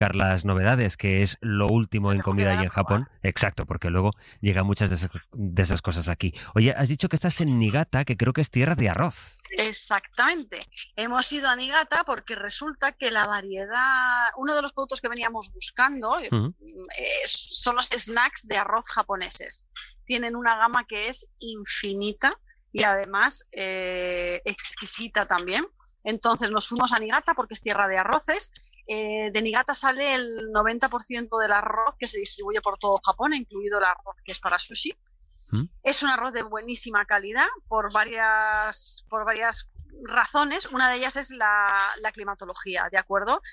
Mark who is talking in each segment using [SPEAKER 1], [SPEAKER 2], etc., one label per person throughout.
[SPEAKER 1] las novedades, que es lo último
[SPEAKER 2] Se
[SPEAKER 1] en
[SPEAKER 2] tengo que
[SPEAKER 1] comida
[SPEAKER 2] dar
[SPEAKER 1] allí
[SPEAKER 2] a
[SPEAKER 1] en
[SPEAKER 2] probar.
[SPEAKER 1] Japón. Exacto, porque luego llegan muchas de esas cosas aquí. Oye, has dicho que estás en Niigata, que creo que es tierra de arroz.
[SPEAKER 2] Exactamente. Hemos ido a Niigata porque resulta que la variedad, uno de los productos que veníamos buscando
[SPEAKER 1] Mm.
[SPEAKER 2] son los snacks de arroz japoneses. Tienen una gama que es infinita y además exquisita también. Entonces nos fuimos a Niigata porque es tierra de arroces. De Niigata sale el 90% del arroz que se distribuye por todo Japón, incluido el arroz que es para sushi.
[SPEAKER 1] Mm.
[SPEAKER 2] Es un arroz de buenísima calidad por varias razones. Una de ellas es la climatología, ¿de acuerdo?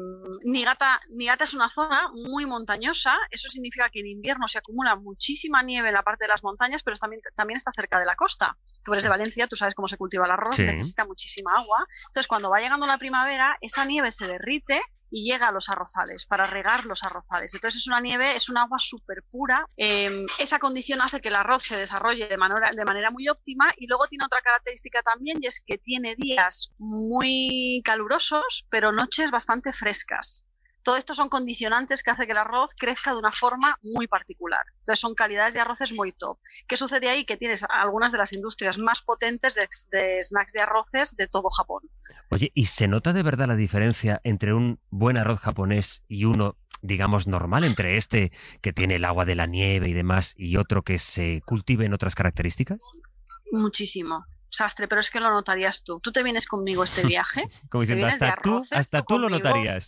[SPEAKER 2] Niigata es una zona muy montañosa, eso significa que en invierno se acumula muchísima nieve en la parte de las montañas, pero también está cerca de la costa. Tú eres de Valencia, tú sabes cómo se cultiva el arroz,
[SPEAKER 1] Sí.
[SPEAKER 2] necesita muchísima agua. Entonces, cuando va llegando la primavera, esa nieve se derrite y llega a los arrozales, para regar los arrozales. Entonces es una nieve, es un agua súper pura. Esa condición hace que el arroz se desarrolle de manera muy óptima y luego tiene otra característica también y es que tiene días muy calurosos, pero noches bastante frescas. Todo esto son condicionantes que hacen que el arroz crezca de una forma muy particular. Entonces son calidades de arroces muy top. ¿Qué sucede ahí? Que tienes algunas de las industrias más potentes de snacks de arroces de todo Japón.
[SPEAKER 1] Oye, ¿y se nota de verdad la diferencia entre un buen arroz japonés y uno, digamos, normal, entre este que tiene el agua de la nieve y demás y otro que se cultive en otras características?
[SPEAKER 2] Muchísimo. Sastre, pero es que lo notarías tú. Tú te vienes conmigo este viaje,
[SPEAKER 1] Como
[SPEAKER 2] te
[SPEAKER 1] diciendo,
[SPEAKER 2] vienes de
[SPEAKER 1] hasta
[SPEAKER 2] arroces, tú
[SPEAKER 1] tú lo
[SPEAKER 2] conmigo.
[SPEAKER 1] notarías.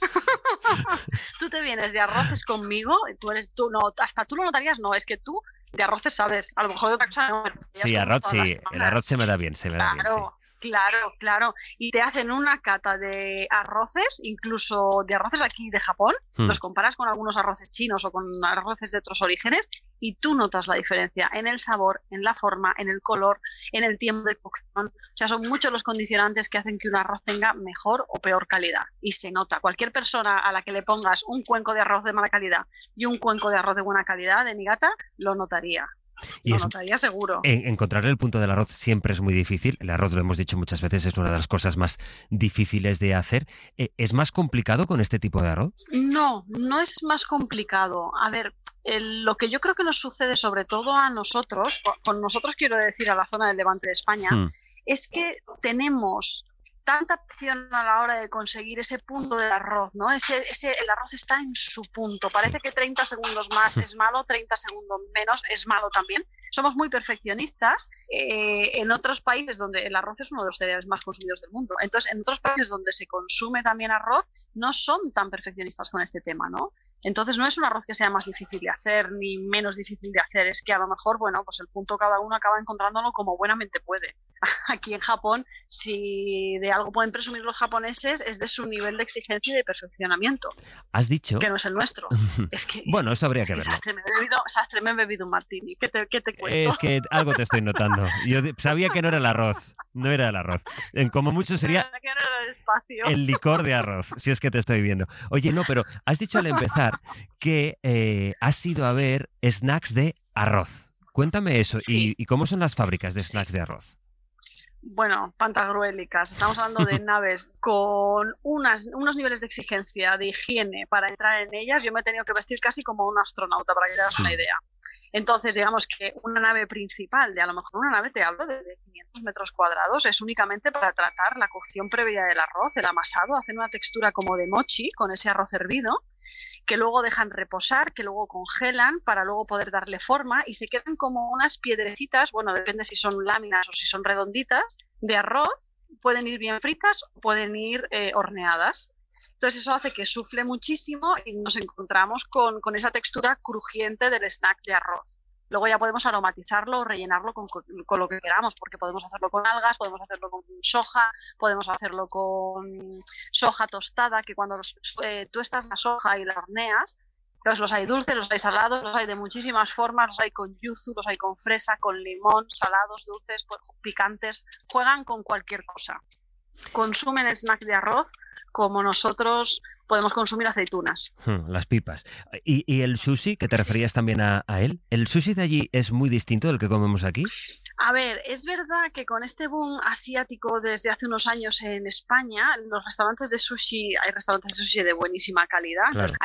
[SPEAKER 2] Tú te vienes de arroces conmigo, hasta tú lo notarías, no, es que tú de arroces sabes, a lo mejor de otra cosa no, pero ya
[SPEAKER 1] Sí,
[SPEAKER 2] estuvimos
[SPEAKER 1] arroz,
[SPEAKER 2] todas las
[SPEAKER 1] sí, el arroz
[SPEAKER 2] semanas.
[SPEAKER 1] se me da bien, se me da bien, sí.
[SPEAKER 2] Claro. Y te hacen una cata de arroces, incluso de arroces aquí de Japón, los comparas con algunos arroces chinos o con arroces de otros orígenes y tú notas la diferencia en el sabor, en la forma, en el color, en el tiempo de cocción. O sea, son muchos los condicionantes que hacen que un arroz tenga mejor o peor calidad. Y se nota. Cualquier persona a la que le pongas un cuenco de arroz de mala calidad y un cuenco de arroz de buena calidad de Niigata, lo notaría.
[SPEAKER 1] Y
[SPEAKER 2] Lo
[SPEAKER 1] es,
[SPEAKER 2] notaría seguro.
[SPEAKER 1] encontrar el punto del arroz siempre es muy difícil. El arroz, lo hemos dicho muchas veces, es una de las cosas más difíciles de hacer. ¿Es más complicado con este tipo de arroz?
[SPEAKER 2] No, no es más complicado. A ver, lo que yo creo que nos sucede sobre todo a nosotros, con nosotros quiero decir a la zona del Levante de España, es que tenemos tanta presión a la hora de conseguir ese punto del arroz, ¿no? El arroz está en su punto. Parece que 30 segundos más es malo, 30 segundos menos es malo también. Somos muy perfeccionistas. En otros países donde el arroz es uno de los cereales más consumidos del mundo. Entonces, en otros países donde se consume también arroz, no son tan perfeccionistas con este tema, ¿no? Entonces no es un arroz que sea más difícil de hacer ni menos difícil de hacer, es que a lo mejor, bueno, pues el punto cada uno acaba encontrándolo como buenamente puede. Aquí en Japón, si de algo pueden presumir los japoneses, es de su nivel de exigencia y de perfeccionamiento.
[SPEAKER 1] ¿Has dicho?
[SPEAKER 2] Que no es el nuestro.
[SPEAKER 1] Bueno, eso habría que verlo.
[SPEAKER 2] Sastre, me he bebido un martini. ¿Qué te cuento?
[SPEAKER 1] Es que algo te estoy notando. Yo sabía que no era el arroz. No era el arroz. Como mucho sería el licor de arroz, si es que te estoy viendo. Oye, no, pero has dicho al empezar que has ido a ver snacks de arroz. Cuéntame eso.
[SPEAKER 2] Sí.
[SPEAKER 1] ¿Y cómo son las fábricas de snacks de arroz?
[SPEAKER 2] Bueno, pantagruélicas. Estamos hablando de naves con unos niveles de exigencia, de higiene para entrar en ellas. Yo me he tenido que vestir casi como un astronauta, para que te hagas una idea. Entonces, digamos que una nave principal, de a lo mejor una nave, te hablo de 500 metros cuadrados, es únicamente para tratar la cocción previa del arroz, el amasado, hacen una textura como de mochi con ese arroz hervido, que luego dejan reposar, que luego congelan para luego poder darle forma y se quedan como unas piedrecitas, bueno, depende si son láminas o si son redonditas, de arroz, pueden ir bien fritas o pueden ir horneadas. Entonces eso hace que sufle muchísimo y nos encontramos con esa textura crujiente del snack de arroz. Luego ya podemos aromatizarlo o rellenarlo con lo que queramos, porque podemos hacerlo con algas, podemos hacerlo con soja, podemos hacerlo con soja tostada, que cuando tuestas la soja y la horneas, entonces los hay dulces, los hay salados, los hay de muchísimas formas, los hay con yuzu, los hay con fresa, con limón, salados, dulces, picantes, juegan con cualquier cosa. Consumen el snack de arroz como nosotros podemos consumir aceitunas.
[SPEAKER 1] Las pipas. ¿Y el sushi, que te referías también a él? ¿El sushi de allí es muy distinto del que comemos aquí?
[SPEAKER 2] A ver, es verdad que con este boom asiático desde hace unos años en España, los restaurantes de sushi, hay restaurantes de sushi de buenísima calidad.
[SPEAKER 1] Claro.